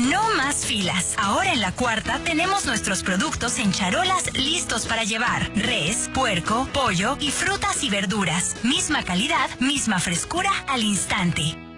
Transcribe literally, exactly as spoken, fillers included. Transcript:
No más filas. Ahora en La Cuarta tenemos nuestros productos en charolas listos para llevar. Res, puerco, pollo y frutas y verduras. Misma calidad, misma frescura al instante.